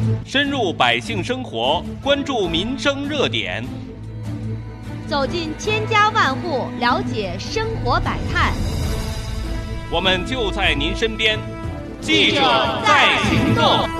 深入百姓生活，关注民生热点， 走进千家万户，了解生活百态。 我们就在您身边，记者在行动。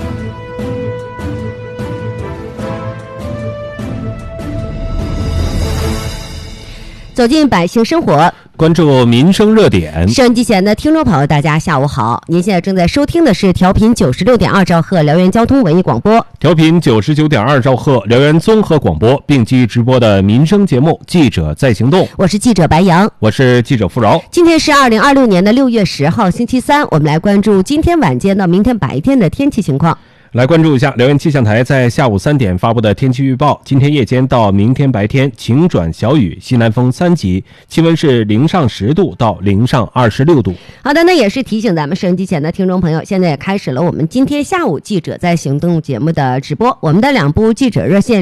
走进百姓生活， 关注民生热点。 收音机前的听众朋友，大家下午好！您现在正在收听的是调频96.2兆赫辽源交通文艺广播， 调频99.2兆赫辽源综合广播并机直播的民生节目《记者在行动》。 我是记者白杨， 我是记者付饶。 今天是2026年的6月10号，星期三。我们来关注今天晚间到明天白天的天气情况。 来关注一下辽源气象台在下午3点发布的天气预报。今天夜间到明天白天晴转小雨，西南风3级，气温是0上10度到0上26度。 好的，那也是提醒咱们收音机前的听众朋友，现在也开始了我们今天下午记者在行动节目的直播。我们的2部记者热线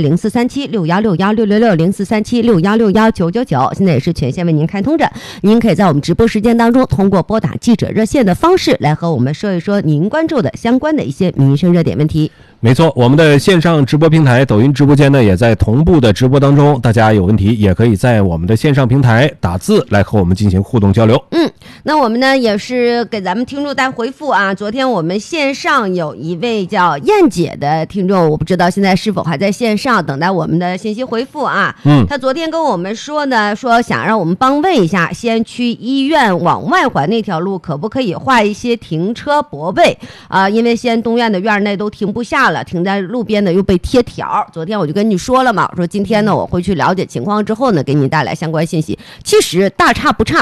043761616666043761619999，现在也是全线为您开通着。您可以在我们直播时间当中，通过拨打记者热线的方式来和我们说一说您关注的相关的一些民生热点问题。 没错，我们的线上直播平台抖音直播间呢也在同步的直播当中，大家有问题也可以在我们的线上平台打字来和我们进行互动交流。 那我们呢也是给咱们听众带回复啊。昨天我们线上有一位叫燕姐的听众，我不知道现在是否还在线上等待我们的信息回复啊。他昨天跟我们说呢，说想让我们帮问一下，先去医院往外环那条路可不可以画一些停车泊位啊？因为西安东院的院内都停不下了，停在路边的又被贴条。昨天我就跟你说了嘛，我说今天呢我会去了解情况之后呢，给你带来相关信息。其实大差不差，